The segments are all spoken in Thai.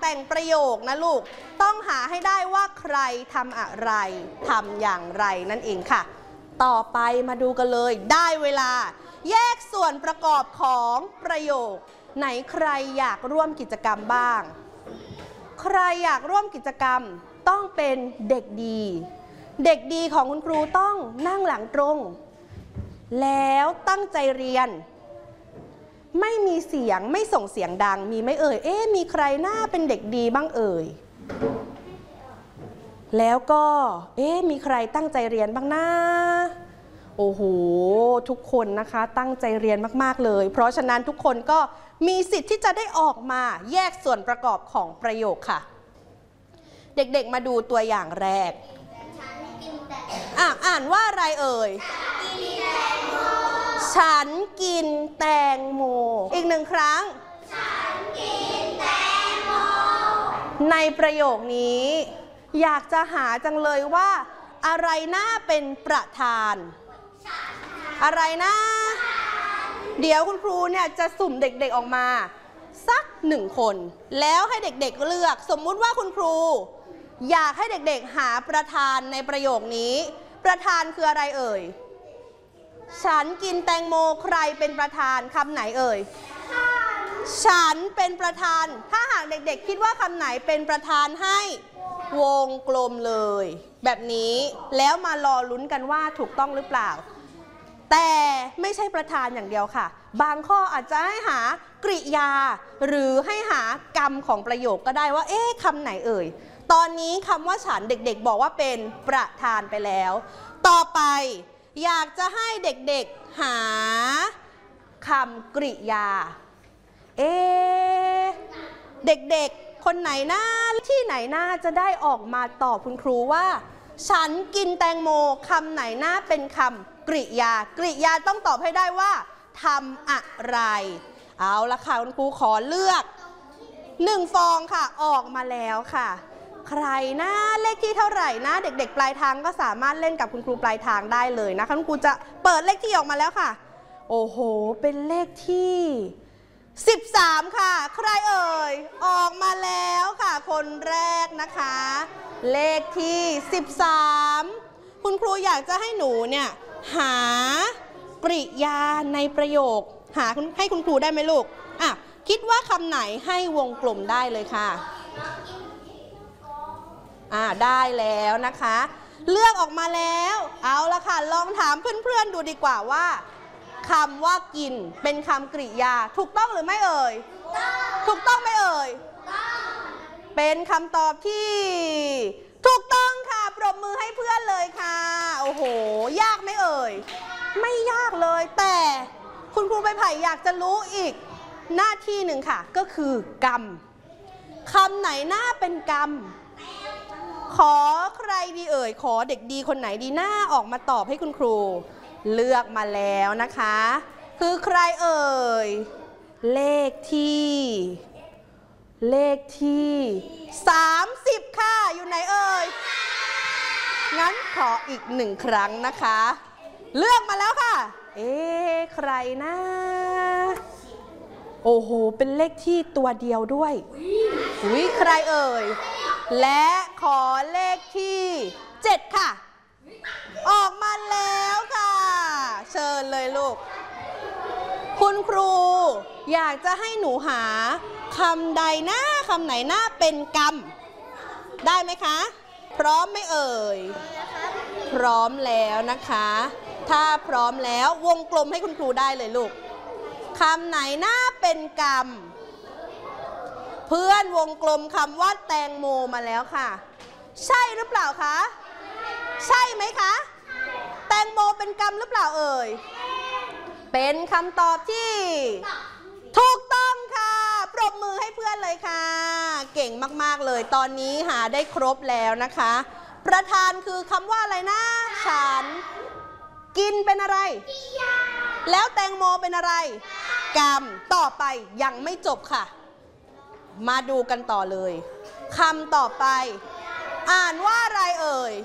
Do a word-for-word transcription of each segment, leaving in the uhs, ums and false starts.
แต่งประโยคนะลูกต้องหาให้ได้ว่าใครทำอะไรทำอย่างไรนั่นเองค่ะต่อไปมาดูกันเลยได้เวลาแยกส่วนประกอบของประโยคไหนใครอยากร่วมกิจกรรมบ้างใครอยากร่วมกิจกรรมต้องเป็นเด็กดีเด็กดีของคุณครูต้องนั่งหลังตรงแล้วตั้งใจเรียนไม่มีเสียงไม่ส่งเสียงดังมีไหมเอ่ยเอ๊ะมีใครหน้าเป็นเด็กดีบ้างเอ่ยแล้วก็เอ๊ะมีใครตั้งใจเรียนบ้างนะโอ้โหทุกคนนะคะตั้งใจเรียนมากๆเลยเพราะฉะนั้นทุกคนก็มีสิทธิ์ที่จะได้ออกมาแยกส่วนประกอบของประโยคค่ะเด็กๆมาดูตัวอย่างแรกอ่ะอ่านว่าอะไรเอ่ยฉันกินแตงโมอีกหนึ่งครั้งฉันกินแตงโมในประโยคนี้อยากจะหาจังเลยว่าอะไรน่าเป็นประธานอะไรนะเดี๋ยวคุณครูเนี่ยจะสุ่มเด็กๆออกมาสักหนึ่งคนแล้วให้เด็กๆเลือกสมมุติว่าคุณครูอยากให้เด็กๆหาประธานในประโยคนี้ประธานคืออะไรเอ่ยฉันกินแตงโมใครเป็นประธานคำไหนเอ่ยฉันเป็นประธานถ้าหากเด็กๆคิดว่าคำไหนเป็นประธานให้วงกลมเลยแบบนี้แล้วมารอลุ้นกันว่าถูกต้องหรือเปล่าแต่ไม่ใช่ประธานอย่างเดียวค่ะบางข้ออาจจะให้หากริยาหรือให้หากรรมของประโยคก็ได้ว่าเอ๊ะคำไหนเอ่ยตอนนี้คำว่าฉันเด็กๆบอกว่าเป็นประธานไปแล้วต่อไปอยากจะให้เด็กๆหาคำกริยาเอ๊ะเด็กๆคนไหนหน้าที่ไหนหน้าจะได้ออกมาตอบคุณครูว่าฉันกินแตงโมคำไหนหน้าเป็นคำกริยากริยาต้องตอบให้ได้ว่าทำอะไรเอาละค่ะคุณครูขอเลือกหนึ่งฟองค่ะออกมาแล้วค่ะใครนะเลขที่เท่าไหร่นะเด็กๆปลายทางก็สามารถเล่นกับคุณครูปลายทางได้เลยนะคะคุณครูจะเปิดเลขที่ออกมาแล้วค่ะโอ้โหเป็นเลขที่สิบสามค่ะใครเอ่ยออกมาแล้วค่ะคนแรกนะคะเลขที่สิบสามคุณครูอยากจะให้หนูเนี่ยหากริยาในประโยคหาให้คุณครูได้ไหมลูกอ่ะคิดว่าคำไหนให้วงกลมได้เลยค่ะอ่าได้แล้วนะคะเลือกออกมาแล้วเอาละค่ะลองถามเพื่อนๆดูดีกว่าว่าคำว่ากินเป็นคำกริยาถูกต้องหรือไม่เอ่ยถูกต้องไหมเอ่ยเป็นคำตอบที่ถูกต้องค่ะปรบมือให้เพื่อนเลยค่ะโอ้โหยากไหมเอ่ยไม่ยากเลยแต่คุณครูใบไผ่อยากจะรู้อีกหน้าที่หนึ่งค่ะก็คือกรรมคำไหนน่าเป็นกรรมขอใครดีเอ่ยขอเด็กดีคนไหนดีหน้าออกมาตอบให้คุณครูเลือกมาแล้วนะคะคือใครเอ่ยเลขที่เลขที่สามสิบค่ะอยู่ไหนเอ่ยงั้นขออีกหนึ่งครั้งนะคะเลือกมาแล้วค่ะเอ๊ะใครนะโอ้โหเป็นเลขที่ตัวเดียวด้วยอุ้ยใครเอ่ยและขอเลขที่เจ็ดค่ะออกมาแล้วค่ะเชิญเลยลูกคุณครูอยากจะให้หนูหาคำใดหน้าคำไหนหน้าเป็นกรรมได้ไหมคะพร้อมไหมเอ่ยพร้อมแล้วนะคะถ้าพร้อมแล้ววงกลมให้คุณครูได้เลยลูกคำไหนหน้าเป็นกรรมเพื่อนวงกลมคำว่าแตงโมมาแล้วค่ะใช่หรือเปล่าคะใช่ไหมคะแตงโมเป็นกรรมหรือเปล่าเอ่ยเป็นคำตอบที่ถูกต้องค่ะปรบมือให้เพื่อนเลยค่ะเก่งมากๆเลยตอนนี้หาได้ครบแล้วนะคะประธานคือคำว่าอะไรนะฉันกินเป็นอะไรแล้วแตงโมเป็นอะไรกรรมต่อไปยังไม่จบค่ะมาดูกันต่อเลยคำต่อไปอ่านว่าอะไรเอ่ย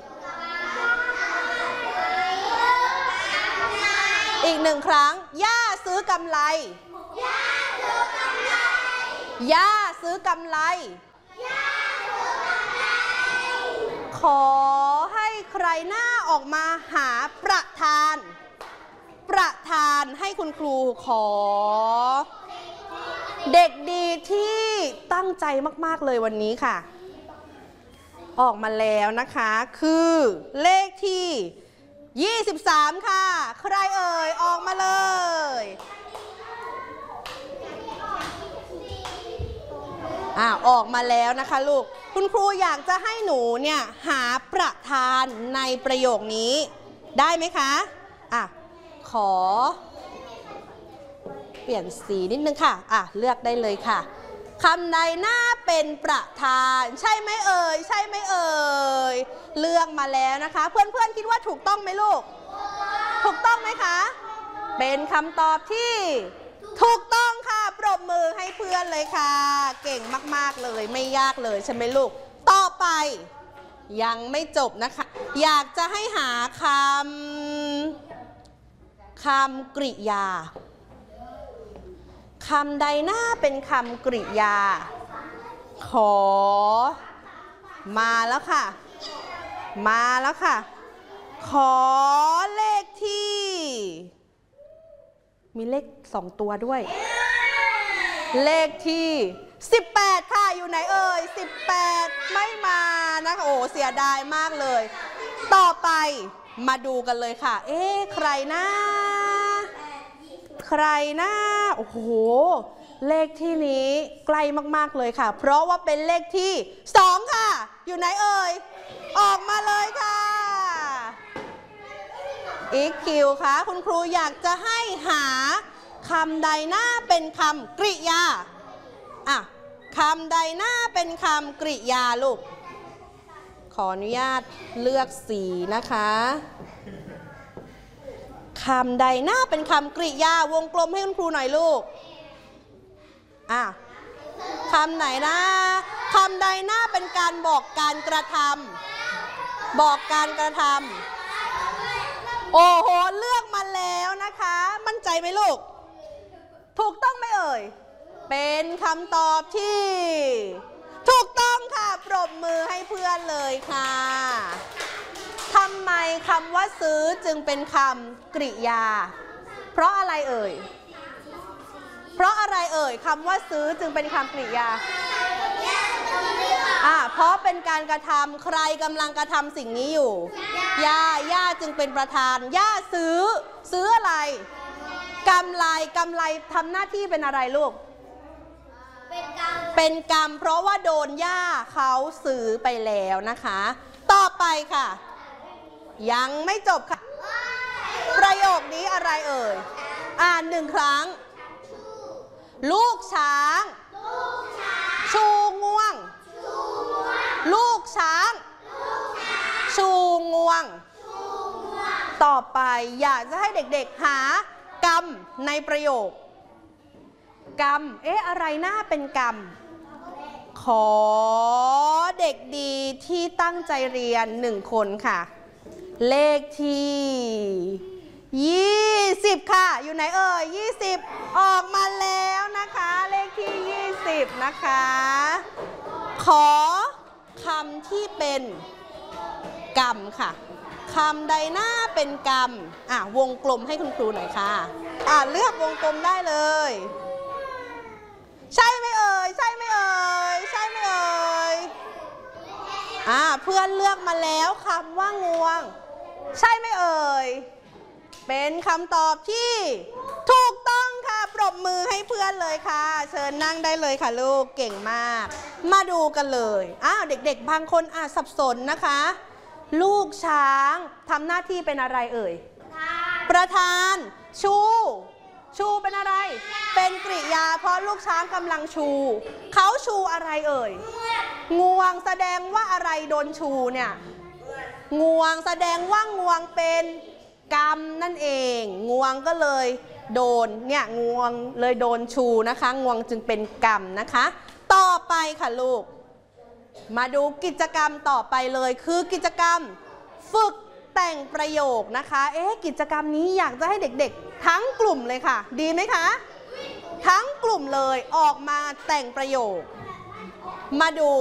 อีกหนึ่งครั้งย่าซื้อกำไรย่าซื้อกำไรย่าซื้อกำไรขอให้ใครหน้าออกมาหาประธาน ประธานให้คุณครูขอ เด็กดีที่ตั้งใจมากๆเลยวันนี้ค่ะ ออกมาแล้วนะคะคือเลขที่ยี่สิบสามค่ะ ใครเอ่ยออกมาเลยอ่าออกมาแล้วนะคะลูกคุณครูอยากจะให้หนูเนี่ยหาประธานในประโยคนี้ได้ไหมคะอ่ะขอเปลี่ยนสีนิดนึงค่ะอ่ะเลือกได้เลยค่ะคำใดหน้าเป็นประธานใช่ไหมเอ่ยใช่ไหมเอ่ยเลือกมาแล้วนะคะเพื่อนๆคิดว่าถูกต้องไหมลูกถูกต้องไหมคะเป็นคำตอบที่ถูกต้องค่ะปรบมือให้เพื่อนเลยค่ะเก่งมากๆเลยไม่ยากเลยใช่ไหมลูกต่อไปยังไม่จบนะคะอยากจะให้หาคำคำกริยาคำใดหน้าเป็นคำกริยาขอมาแล้วค่ะมาแล้วค่ะขอเลขที่มีเลขสองตัวด้วยเลขที่สิบแปดค่ะอยู่ไหนเอ่ยสิบแปดไม่มานะคะโอ้เสียดายมากเลยต่อไปมาดูกันเลยค่ะเอ๊ะใครนะใครนะโอ้โหเลขที่นี้ใกล้มากๆเลยค่ะเพราะว่าเป็นเลขที่สองค่ะอยู่ไหนเอ่ยออกมาเลยค่ะอีกคิวค่ะคุณครูอยากจะให้หาคำใดหน้าเป็นคำกริยาอ่ะคำใดหน้าเป็นคำกริยาลูกขออนุญาตเลือกสีนะคะคำใดหน้าเป็นคำกริยาวงกลมให้คุณครูหน่อยลูกอ่ะคำไหนนะคำใดหน้าเป็นการบอกการกระทำบอกการกระทำโอ้โหเลือกมาแล้วนะคะมั่นใจไหมลูกถูกต้องไหมเอ่ยเป็นคำตอบที่ถูกต้องค่ะปรบมือให้เพื่อนเลยค่ะทำไมคำว่าซื้อจึงเป็นคำกริยาเพราะอะไรเอ่ยเพราะอะไรเอ่ยคำว่าซื้อจึงเป็นคำกริยาอ่าเพราะเป็นการกระทำใครกำลังกระทำสิ่งนี้อยู่ย่าย่าจึงเป็นประธานย่าซื้อซื้ออะไรกำไรกำไรทำหน้าที่เป็นอะไรลูกเป็นกรรมเป็นกรรมเพราะว่าโดนย่าเขาซื้อไปแล้วนะคะต่อไปค่ะยังไม่จบค่ะประโยคนี้อะไรเอ่ยอ่านหนึ่งครั้งลูกช้างชูงวงลูกช้างชูงวงต่อไปอยากจะให้เด็กๆหากรรมในประโยคกรรมเอ๊ะอะไรน่าเป็นกรรมขอเด็กดีที่ตั้งใจเรียนหนึ่งคนค่ะเลขที่ยี่สิบค่ะอยู่ไหนเอ่ยยี่สิบออกมาแล้วนะคะเลขที่ยี่สิบนะคะขอคำที่เป็นกรรมค่ะคำใดหน้าเป็นกรรมอ่ะวงกลมให้คุณครูหน่อยค่ะอ่ะเลือกวงกลมได้เลยใช่ไหมเอ่ยใช่ไหมเอ่ยใช่ไหมเอ่ยอ่ะเพื่อนเลือกมาแล้วคำว่างวงใช่ไหมเอ่ยเป็นคำตอบที่ถูกต้องค่ะปรบมือให้เพื่อนเลยค่ะเชิญนั่งได้เลยค่ะลูกเก่งมากมาดูกันเลยอ้าวเด็กๆบางคนอาจสับสนนะคะลูกช้างทำหน้าที่เป็นอะไรเอ่ยประธานชูชูเป็นอะไรเป็นกริยาเพราะลูกช้างกำลังชูเขาชูอะไรเอ่ยงวงแสดงว่าอะไรโดนชูเนี่ยงวงแสดงว่างวงเป็นกรรมนั่นเองงวงก็เลยโดนเนี่ยงวงเลยโดนชูนะคะงวงจึงเป็นกรรมนะคะต่อไปค่ะลูกมาดูกิจกรรมต่อไปเลยคือกิจกรรมฝึกแต่งประโยคนะคะเอ๊ะกิจกรรมนี้อยากจะให้เด็กๆทั้งกลุ่มเลยค่ะดีไหมคะทั้งกลุ่มเลยออกมาแต่งประโยคมาดู